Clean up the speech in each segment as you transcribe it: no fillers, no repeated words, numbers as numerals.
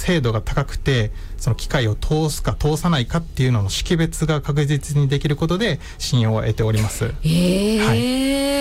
精度が高くて、その機械を通すか通さないかっていうのの識別が確実にできることで信用を得ております。はい、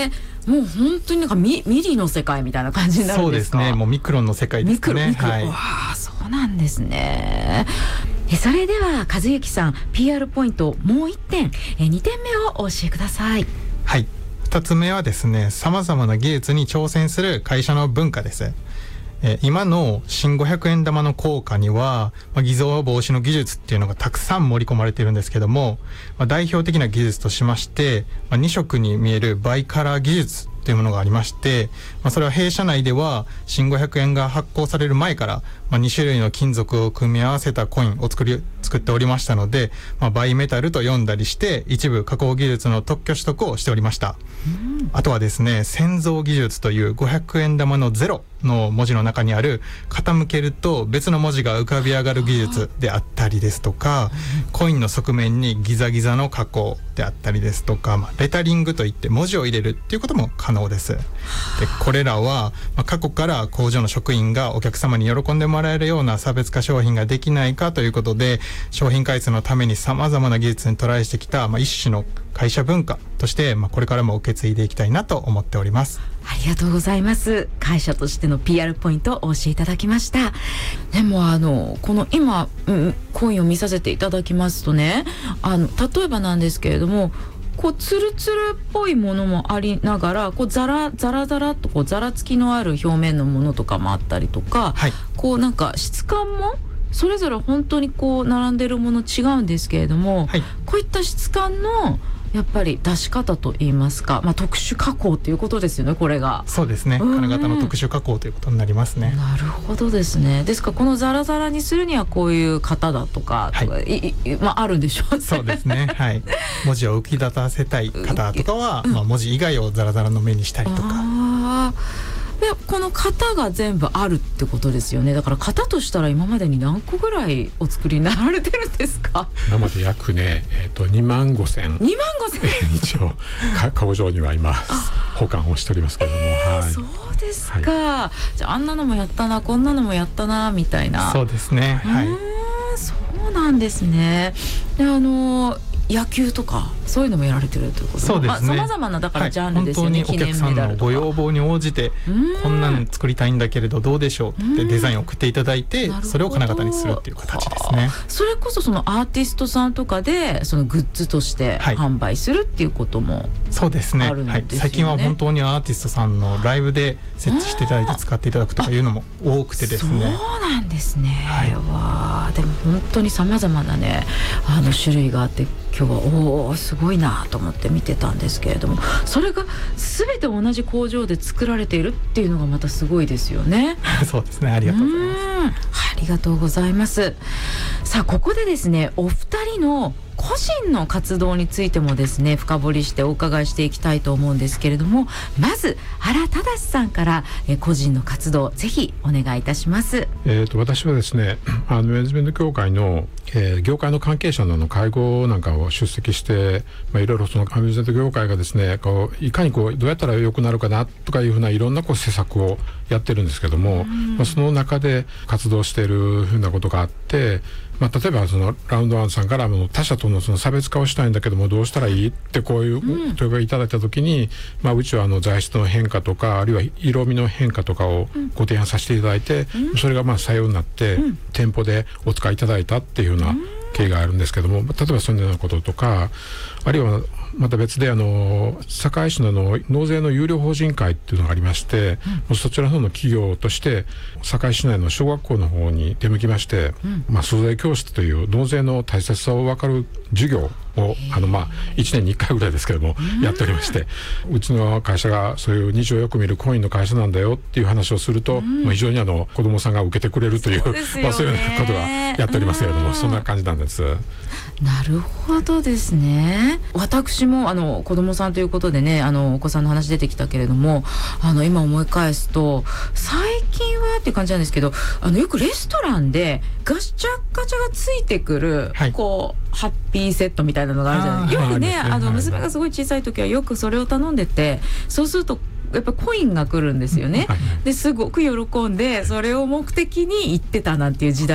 もう本当になんかミリの世界みたいな感じになるんですか？ そうですね、もうミクロンの世界ですね。はい、 わあ、そうなんですね。それでは和幸さん、 PR ポイントもう1点、2点目をお教えください。 はい、2つ目はですね、さまざまな技術に挑戦する会社の文化です。今の新500円玉の硬貨には、偽造防止の技術っていうのがたくさん盛り込まれているんですけども、代表的な技術としまして、2色に見えるバイカラー技術というものがありまして、それは弊社内では新500円が発行される前から、2種類の金属を組み合わせたコインを作っておりましたので、バイメタルと読んだりして一部加工技術の特許取得をしておりました。あとはですね、潜像技術という500円玉のゼロの文字の中にある傾けると別の文字が浮かび上がる技術であったりですとか、コインの側面にギザギザの加工であったりですとか、レタリングといって文字を入れるっていうことも可能です。で、これらは過去から工場の職員がお客様に喜んでもらえるような差別化商品ができないかということで、商品開発のためにさまざまな技術にトライしてきた、一種の会社文化として、これからも受け継いでいきたいなと思っております。 ありがとうございます。会社としての PR ポイントをお教えいただきました。でもこの今、コインを見させていただきますとね、例えばなんですけれども、こうツルツルっぽいものもありながら、こうザラっとこうザラつきのある表面のものとかもあったりとか、はい、こうなんか質感もそれぞれ本当にこう並んでるもの違うんですけれども、はい、こういった質感のやっぱり出し方といいますか、特殊加工ということですよね、これが。 そうですね、金型の特殊加工ということになりますね。 なるほどですね。ですからこのザラザラにするにはこういう型だとか、はい、あるんでしょうね。 そうですね、はい、文字を浮き立たせたい方とかは、文字以外をザラザラの目にしたりとか。 でこの型が全部あるってことですよね。だから型としたら今までに何個ぐらいお作りになられてるんですか？ 今まで約ね、2万5000一応工場には今保管をしておりますけれども、はい、 そうですか、はい、じゃああんなのもやったな、こんなのもやったなみたいな。 そうですね、はい、 そうなんですね。で野球とかそういうのもやられてるということで、 そうですね、 様々なだからジャンルですよね、 本当にお客さんのご要望に応じてこんなの作りたいんだけれどどうでしょうってデザインを送っていただいて、それを金型にするっていう形ですね。 それこそそのアーティストさんとかでそのグッズとして販売するっていうこともそうですね、はい、最近は本当にアーティストさんのライブで設置していただいて使っていただくとかいうのも多くてですね。 そうなんですね、はい、わでも本当に様々なね種類があって、今日はすごいなと思って見てたんですけれども、それが全て同じ工場で作られているっていうのがまたすごいですよね。 そうですね、ありがとうございます。 ありがとうございます。さあここでですね、お二人の個人の活動についてもですね深掘りしてお伺いしていきたいと思うんですけれども、まず原忠さんから個人の活動ぜひお願いいたします。 私はですねマネジメント協会の業界の関係者の会合なんかを出席して、いろいろそのマネジメント業界がですねいかにどうやったら良くなるかなとかいうふうないろんな施策をやってるんですけども、その中で活動しているふうなことがあって、例えばそのラウンドワンさんから他社とのその差別化をしたいんだけどもどうしたらいいってこういう問いがいただいた時に、うちは材質の変化とかあるいは色味の変化とかをご提案させていただいて、それが採用になって店舗でお使いいただいたっていうような経緯があるんですけども、例えばそのようなこととか、あるいはまた別で堺市の納税の有料法人会っていうのがありまして、そちらの方の企業として堺市内の小学校の方に出向きまして、租税教室という納税の大切さを分かる授業を1年に1回ぐらいですけどもやっておりまして、うちの会社がそういう日常よく見るコインの会社なんだよっていう話をすると、非常に子どもさんが受けてくれるというそういうようなことがやっておりますけれども、そんな感じなんです。 なるほどですね。私も子どもさんということでねお子さんの話出てきたけれども今思い返すと最近はっていう感じなんですけどよくレストランでガチャガチャがついてくる、ハッピーセットみたいなのがあるじゃないですか。よくね娘がすごい小さい時はよくそれを頼んでて、そうするとやっぱコインが来るんですよね。ですごく喜んでそれを目的に行ってたなんていう時代